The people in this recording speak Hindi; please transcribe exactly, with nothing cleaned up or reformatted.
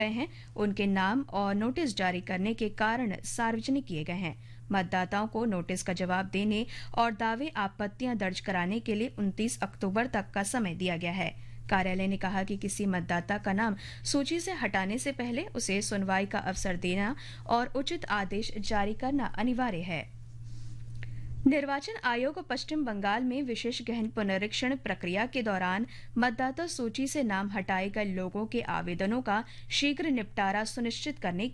हैं उनके नाम और नोटिस जारी करने के कारण सार्वजनिक किए गए हैं। मतदाताओं को नोटिस का जवाब देने और दावे आपत्तियां दर्ज कराने के लिए उनतीस अक्टूबर तक का समय दिया गया है। कार्यालय ने कहा कि किसी मतदाता का नाम सूची से हटाने से पहले उसे सुनवाई का अवसर देना और उचित आदेश जारी करना अनिवार्य है। निर्वाचन आयोग पश्चिम बंगाल में विशेष गहन पुनरीक्षण प्रक्रिया के दौरान मतदाता सूची से नाम हटाए गए लोगों के आवेदनों का शीघ्र निपटारा सुनिश्चित करने